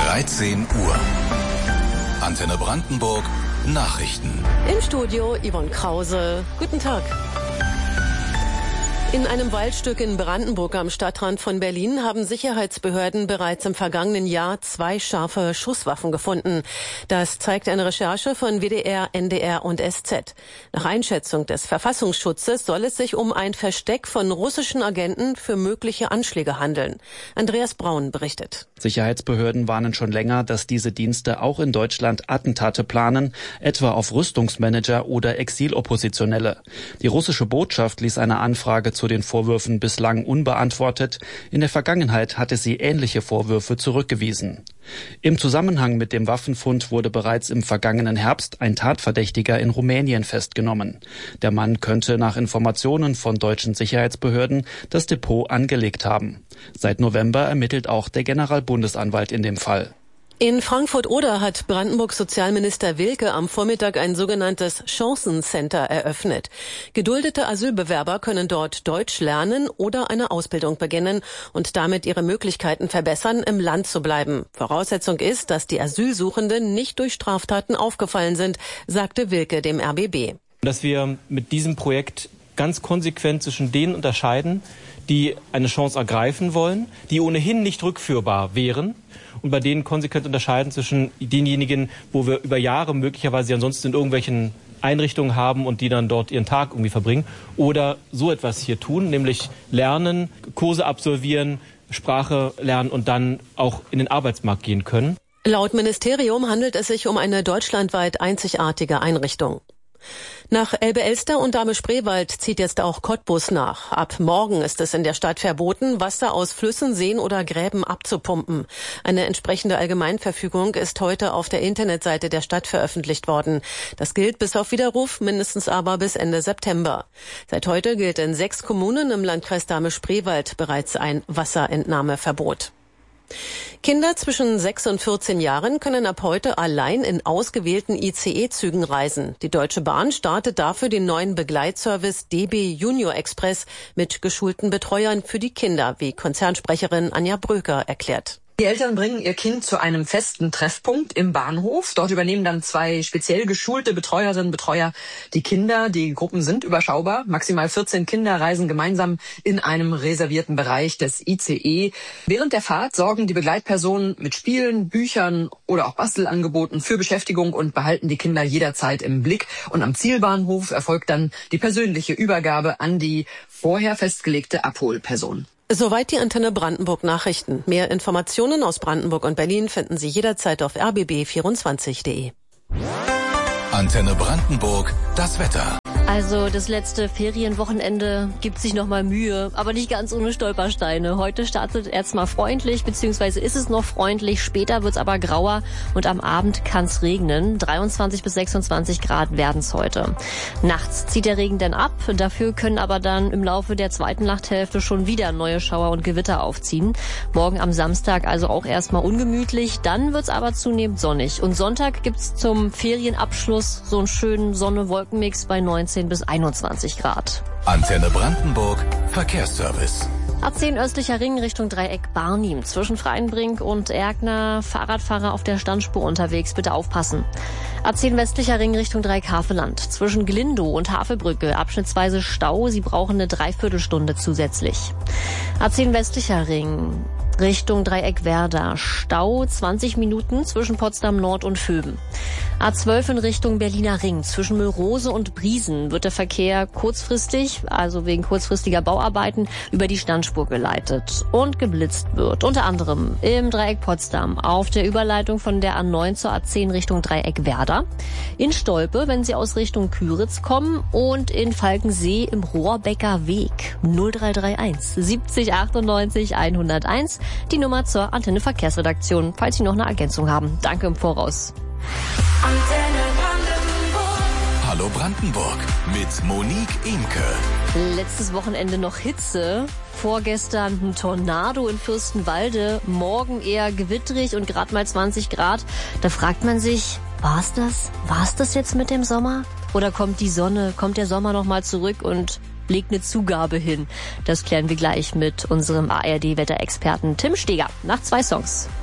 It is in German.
13 Uhr. Antenne Brandenburg, Nachrichten. Im Studio Yvonne Krause. Guten Tag. In einem Waldstück in Brandenburg am Stadtrand von Berlin haben Sicherheitsbehörden bereits im vergangenen Jahr 2 scharfe Schusswaffen gefunden. Das zeigt eine Recherche von WDR, NDR und SZ. Nach Einschätzung des Verfassungsschutzes soll es sich um ein Versteck von russischen Agenten für mögliche Anschläge handeln. Andreas Braun berichtet. Sicherheitsbehörden warnen schon länger, dass diese Dienste auch in Deutschland Attentate planen, etwa auf Rüstungsmanager oder Exiloppositionelle. Die russische Botschaft ließ eine Anfrage zu den Vorwürfen bislang unbeantwortet. In der Vergangenheit hatte sie ähnliche Vorwürfe zurückgewiesen. Im Zusammenhang mit dem Waffenfund wurde bereits im vergangenen Herbst ein Tatverdächtiger in Rumänien festgenommen. Der Mann könnte nach Informationen von deutschen Sicherheitsbehörden das Depot angelegt haben. Seit November ermittelt auch der Generalbundesanwalt in dem Fall. In Frankfurt-Oder hat Brandenburgs Sozialminister Wilke am Vormittag ein sogenanntes Chancencenter eröffnet. Geduldete Asylbewerber können dort Deutsch lernen oder eine Ausbildung beginnen und damit ihre Möglichkeiten verbessern, im Land zu bleiben. Voraussetzung ist, dass die Asylsuchenden nicht durch Straftaten aufgefallen sind, sagte Wilke dem RBB. Dass wir mit diesem Projekt ganz konsequent zwischen denen unterscheiden, die eine Chance ergreifen wollen, die ohnehin nicht rückführbar wären, und bei denen konsequent unterscheiden zwischen denjenigen, wo wir über Jahre möglicherweise ansonsten in irgendwelchen Einrichtungen haben und die dann dort ihren Tag irgendwie verbringen, oder so etwas hier tun, nämlich lernen, Kurse absolvieren, Sprache lernen und dann auch in den Arbeitsmarkt gehen können. Laut Ministerium handelt es sich um eine deutschlandweit einzigartige Einrichtung. Nach Elbe-Elster und Dahme-Spreewald zieht jetzt auch Cottbus nach. Ab morgen ist es in der Stadt verboten, Wasser aus Flüssen, Seen oder Gräben abzupumpen. Eine entsprechende Allgemeinverfügung ist heute auf der Internetseite der Stadt veröffentlicht worden. Das gilt bis auf Widerruf, mindestens aber bis Ende September. Seit heute gilt in 6 Kommunen im Landkreis Dahme-Spreewald bereits ein Wasserentnahmeverbot. Kinder zwischen 6 und 14 Jahren können ab heute allein in ausgewählten ICE-Zügen reisen. Die Deutsche Bahn startet dafür den neuen Begleitservice DB Junior Express mit geschulten Betreuern für die Kinder, wie Konzernsprecherin Anja Bröker erklärt. Die Eltern bringen ihr Kind zu einem festen Treffpunkt im Bahnhof. Dort übernehmen dann 2 speziell geschulte Betreuerinnen und Betreuer die Kinder. Die Gruppen sind überschaubar. Maximal 14 Kinder reisen gemeinsam in einem reservierten Bereich des ICE. Während der Fahrt sorgen die Begleitpersonen mit Spielen, Büchern oder auch Bastelangeboten für Beschäftigung und behalten die Kinder jederzeit im Blick. Und am Zielbahnhof erfolgt dann die persönliche Übergabe an die vorher festgelegte Abholperson. Soweit die Antenne Brandenburg Nachrichten. Mehr Informationen aus Brandenburg und Berlin finden Sie jederzeit auf rbb24.de. Antenne Brandenburg, das Wetter. Also das letzte Ferienwochenende gibt sich nochmal Mühe, aber nicht ganz ohne Stolpersteine. Heute startet erstmal freundlich, beziehungsweise ist es noch freundlich, später wird's aber grauer und am Abend kann's regnen. 23 bis 26 Grad werden's heute. Nachts zieht der Regen dann ab, dafür können aber dann im Laufe der zweiten Nachthälfte schon wieder neue Schauer und Gewitter aufziehen. Morgen am Samstag also auch erstmal ungemütlich, dann wird's aber zunehmend sonnig. Und Sonntag gibt's zum Ferienabschluss so einen schönen Sonne-Wolken-Mix bei 19 bis 21 Grad. Antenne Brandenburg, Verkehrsservice. A10 östlicher Ring Richtung Dreieck Barnim. Zwischen Freienbrink und Erkner Fahrradfahrer auf der Standspur unterwegs. Bitte aufpassen. A10 westlicher Ring Richtung Dreieck Havelland. Zwischen Glindow und Havelbrücke abschnittsweise Stau. Sie brauchen eine Dreiviertelstunde zusätzlich. A10 westlicher Ring Richtung Dreieck Werder. Stau 20 Minuten zwischen Potsdam Nord und Vöben. A12 in Richtung Berliner Ring. Zwischen Müllrose und Briesen wird der Verkehr kurzfristig, also wegen kurzfristiger Bauarbeiten, über die Standspur geleitet und geblitzt wird. Unter anderem im Dreieck Potsdam auf der Überleitung von der A9 zur A10 Richtung Dreieck Werder. In Stolpe, wenn Sie aus Richtung Küritz kommen, und in Falkensee im Rohrbecker Weg. 0331 70 98 101. Die Nummer zur Antenne Verkehrsredaktion, falls Sie noch eine Ergänzung haben. Danke im Voraus. Antenne Brandenburg. Hallo Brandenburg mit Monique Imke. Letztes Wochenende noch Hitze. Vorgestern ein Tornado in Fürstenwalde. Morgen eher gewitterig und gerade mal 20 Grad. Da fragt man sich, war's das? War's das jetzt mit dem Sommer? Oder kommt die Sonne, kommt der Sommer noch mal zurück und legt eine Zugabe hin? Das klären wir gleich mit unserem ARD-Wetterexperten Tim Steger nach 2 Songs.